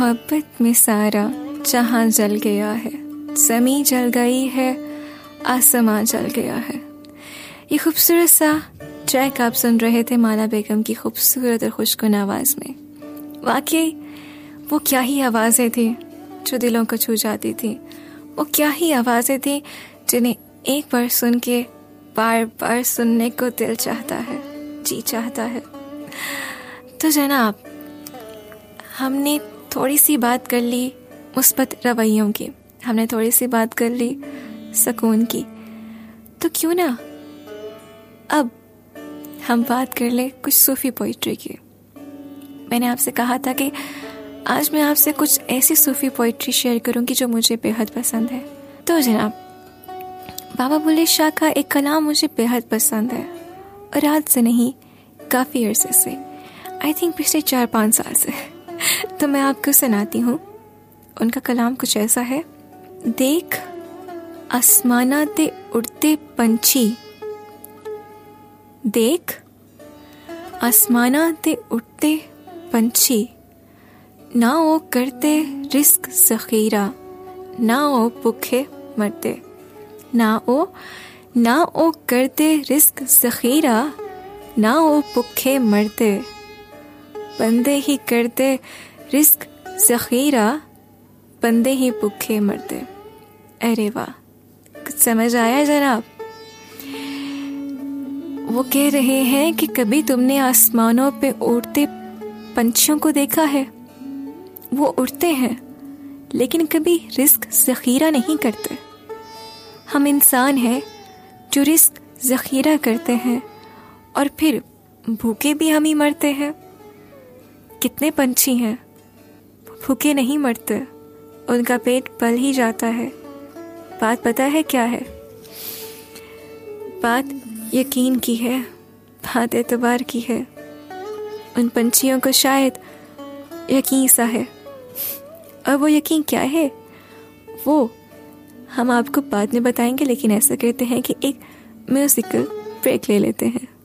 मोहब्बत में सारा जहां जल गया है, ज़मीं जल गई है, आसमां जल गया है। ये खूबसूरत सा ट्रैक आप सुन रहे थे माला बेगम की खूबसूरत और खुशगुन आवाज़ में। वाकई वो क्या ही आवाज़ें थी जो दिलों को छू जाती थी। वो क्या ही आवाज़ें थी जिन्हें एक बार सुन के बार बार सुनने को दिल चाहता है, जी चाहता है। तो जनाब, हमने थोड़ी सी बात कर ली मुस्बत रवैयों की, हमने थोड़ी सी बात कर ली सुकून की, तो क्यों ना अब हम बात कर ले कुछ सूफी पोइट्री की। मैंने आपसे कहा था कि आज मैं आपसे कुछ ऐसी सूफी पोइट्री शेयर करूंगी जो मुझे बेहद पसंद है। तो जनाब, बाबा बुल्ले शाह का एक कलाम मुझे बेहद पसंद है और आज से नहीं, काफ़ी अरसे से, आई थिंक पिछले 4-5 साल से। तो मैं आपको सुनाती हूँ। उनका कलाम कुछ ऐसा है। देख आसमाना ते उड़ते पंछी, देख आसमाना ते उड़ते पंछी, ना वो करते रिस्क ज़ख़ीरा, ना वो भूखे मरते, ना वो करते रिस्क ज़ख़ीरा, ना वो भूखे मरते, बंदे ही करते रिस्क ज़ख़ीरा, बंदे ही भूखे मरते। अरे वाह, कुछ समझ आया जनाब? वो कह रहे हैं कि कभी तुमने आसमानों पे उड़ते पंछियों को देखा है? वो उड़ते हैं लेकिन कभी रिस्क ज़ख़ीरा नहीं करते। हम इंसान हैं जो रिस्क ज़ख़ीरा करते हैं और फिर भूखे भी हम ही मरते हैं। कितने पंछी हैं भूखे नहीं मरते, उनका पेट पल ही जाता है। बात पता है क्या है? बात यकीन की है, बात एतबार की है। उन पंछियों को शायद यकीन सा है, और वो यकीन क्या है वो हम आपको बाद में बताएंगे। लेकिन ऐसा करते हैं कि एक म्यूजिकल ब्रेक ले लेते हैं।